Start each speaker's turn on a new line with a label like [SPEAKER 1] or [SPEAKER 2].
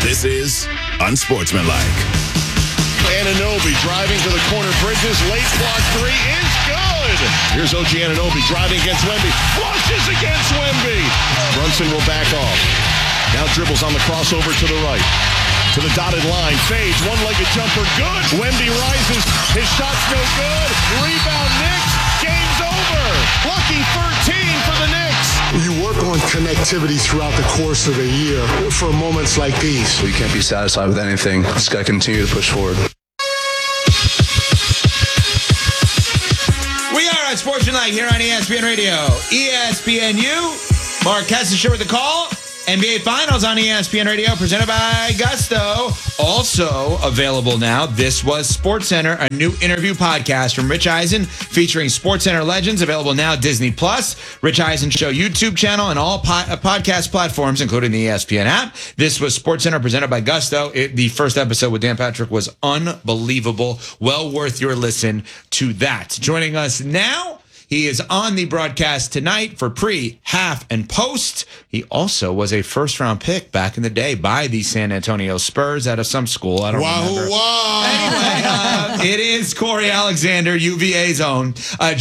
[SPEAKER 1] This is Unsportsmanlike.
[SPEAKER 2] Anunoby driving to the corner. Bridges, late block three is good. Here's OG Anunoby driving against Wemby. Flushes against Wemby. Brunson will back off. Now dribbles on the crossover to the right. To the dotted line. Fades. One-legged jumper. Good. Wemby rises. His shot's no good. Rebound Knicks. Game's over. Lucky 13 for the Knicks.
[SPEAKER 3] You work on connectivity throughout the course of a year for moments like these.
[SPEAKER 4] We can't be satisfied with anything. Just got to continue to push forward.
[SPEAKER 5] We are on Sportsmanlike here on ESPN Radio. ESPNU. Mark Kessinger with the call. NBA Finals on ESPN Radio, presented by Gusto. Also available now, This Was SportsCenter, a new interview podcast from Rich Eisen featuring SportsCenter legends, available now Disney+, Rich Eisen Show YouTube channel, and all podcast platforms, including the ESPN app. This Was SportsCenter, presented by Gusto. The first episode with Dan Patrick was unbelievable. Well worth your listen to that. Joining us now, he is on the broadcast tonight for pre, half, and post. He also was a first-round pick back in the day by the San Antonio Spurs out of some school. I don't remember.
[SPEAKER 2] Wow.
[SPEAKER 5] Anyway, it is Corey Alexander, UVA's own.